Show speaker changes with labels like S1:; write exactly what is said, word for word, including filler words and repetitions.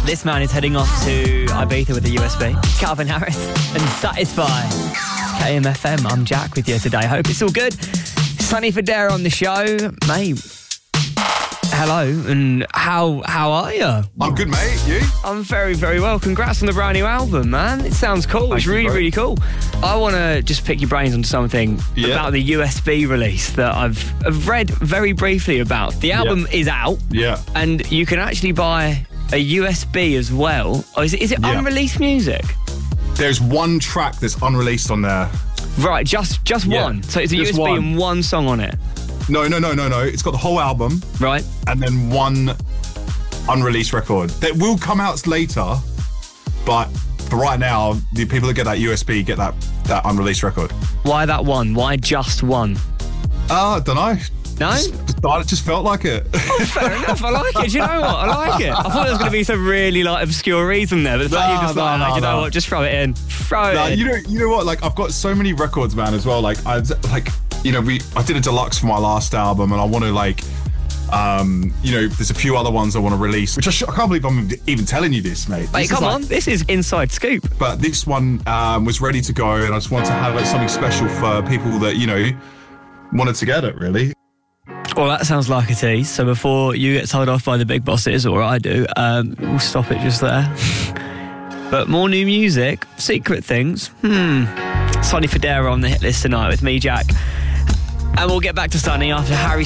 S1: This man is heading off to Ibiza with a U S B. Calvin Harris and Satisfy. K M F M, I'm Jack with you today. Hope it's all good. Sonny Fodera on the show. Mate, hello, and how how are you?
S2: I'm good, mate. You?
S1: I'm very, very well. Congrats on the brand new album, man. It sounds cool.
S2: Thank
S1: it's
S2: you,
S1: really,
S2: bro.
S1: really cool. I want to just pick your brains on something
S2: Yeah.
S1: about the U S B release that I've, I've read very briefly about. The album is out,
S2: Yeah.
S1: and you can actually buy a U S B as well. Or is it, is it
S2: Yeah.
S1: unreleased music?
S2: There's one track that's unreleased on there.
S1: Right, just just
S2: Yeah,
S1: one. So it's a
S2: just
S1: U S B
S2: one.
S1: and one song on it,
S2: No, no, no, no, no. It's got the whole album
S1: right?
S2: and then one unreleased record. That will come out later, but for right now, the people that get that U S B get that, that unreleased record.
S1: Why that one? Why just one?
S2: Uh, I don't know.
S1: No?
S2: Just, it just felt like it.
S1: Oh, fair enough. I like it. Do you know what? I like it. I thought there was going to be some really like obscure reason there, but the fact
S2: No,
S1: you're just
S2: no,
S1: like,
S2: no,
S1: "Ah, you know
S2: no.
S1: what? Just throw it in. Throw it
S2: Nah,
S1: in.
S2: you know, you know what? Like, I've got so many records, man, as well. Like, I like, you know, we I did a deluxe for my last album, and I want to like, um, you know, there's a few other ones I want to release, which I, sh- I can't believe I'm even telling you this, mate.
S1: Wait,
S2: This is
S1: come
S2: like-
S1: on. This is inside scoop.
S2: But this one um, was ready to go, and I just wanted to have like, something special for people that you know wanted to get it. Really.
S1: Well, that sounds like a tease. So before you get told off by the big bosses, or I do, um, we'll stop it just there. But more new music, secret things. Hmm. Sonny Fodera on the hit list tonight with me, Jack. And we'll get back to Sonny after Harry